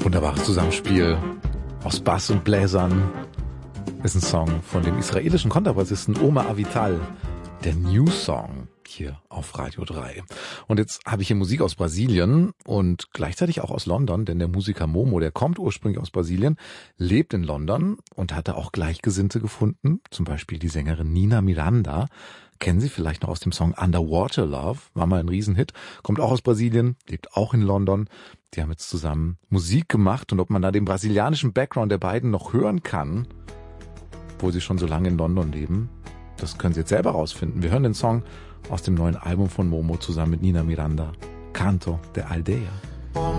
Wunderbares Zusammenspiel aus Bass und Bläsern. Ist ein Song von dem israelischen Kontrabassisten Omer Avital, der New Song hier auf Radio 3. Und jetzt habe ich hier Musik aus Brasilien und gleichzeitig auch aus London, denn der Musiker Momo, der kommt ursprünglich aus Brasilien, lebt in London und hatte auch Gleichgesinnte gefunden, zum Beispiel die Sängerin Nina Miranda. Kennen Sie vielleicht noch aus dem Song Underwater Love, war mal ein Riesenhit, kommt auch aus Brasilien, lebt auch in London. Die haben jetzt zusammen Musik gemacht und ob man da den brasilianischen Background der beiden noch hören kann, obwohl sie schon so lange in London leben, das können Sie jetzt selber rausfinden. Wir hören den Song aus dem neuen Album von Momo zusammen mit Nina Miranda, Canto de Aldea.